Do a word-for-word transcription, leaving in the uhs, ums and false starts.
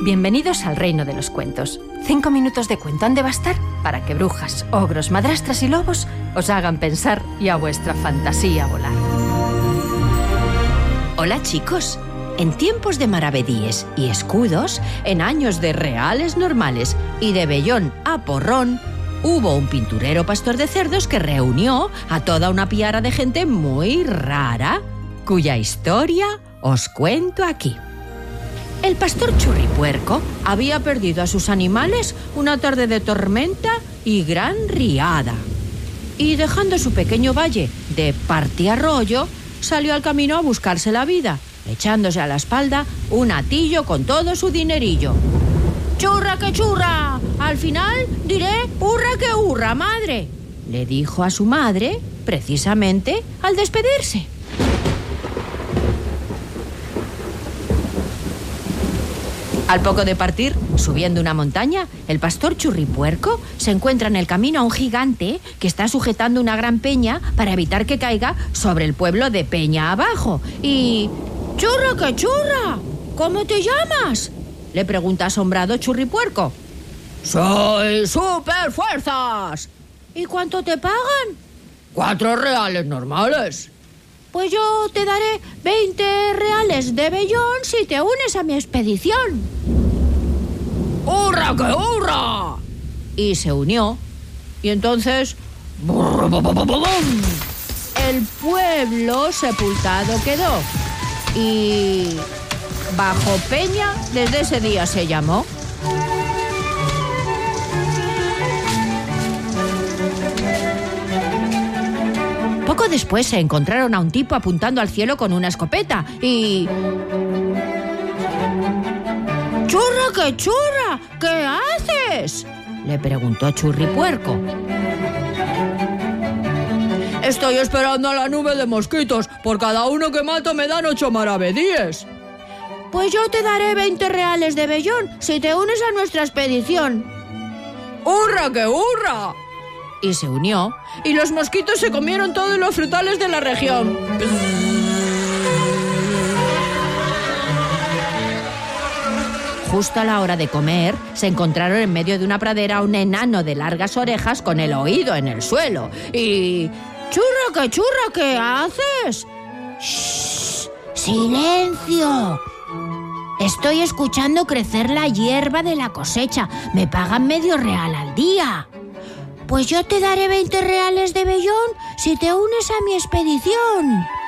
Bienvenidos al reino de los cuentos. Cinco minutos de cuento han de bastar para que brujas, ogros, madrastras y lobos os hagan pensar y a vuestra fantasía volar. Hola chicos, en tiempos de maravedíes y escudos, en años de reales normales y de vellón a porrón, hubo un pinturero pastor de cerdos que reunió a toda una piara de gente muy rara, cuya historia os cuento aquí. El pastor Churripuerco había perdido a sus animales una tarde de tormenta y gran riada. Y dejando su pequeño valle de Partiarroyo, salió al camino a buscarse la vida, echándose a la espalda un atillo con todo su dinerillo. «¡Churra que churra! Al final diré hurra que hurra, madre», le dijo a su madre precisamente al despedirse. Al poco de partir, subiendo una montaña, el pastor Churripuerco se encuentra en el camino a un gigante que está sujetando una gran peña para evitar que caiga sobre el pueblo de Peña Abajo. Y... «¡Churra que churra! ¿Cómo te llamas?», le pregunta asombrado Churripuerco. «Soy Superfuerzas». «¿Y cuánto te pagan?». «Cuatro reales normales». «Pues yo te daré veinte reales de vellón si te unes a mi expedición». «¡Hurra que hurra!». Y se unió. Y entonces... el pueblo sepultado quedó. Y... Bajo Peña desde ese día se llamó. Poco después se encontraron a un tipo apuntando al cielo con una escopeta y... «¡Churra que churra! ¿Qué haces?», le preguntó Churripuerco. «Estoy esperando a la nube de mosquitos. Por cada uno que mato me dan ocho maravedíes». «Pues yo te daré veinte reales de vellón si te unes a nuestra expedición». «¡Hurra que hurra!». Y se unió, y los mosquitos se comieron todos los frutales de la región. Justo a la hora de comer, se encontraron en medio de una pradera un enano de largas orejas con el oído en el suelo. Y... «¡Churra que churra! ¿Qué haces?». «¡Shh! ¡Silencio! Estoy escuchando crecer la hierba de la cosecha. Me pagan medio real al día». «Pues yo te daré veinte reales de vellón si te unes a mi expedición».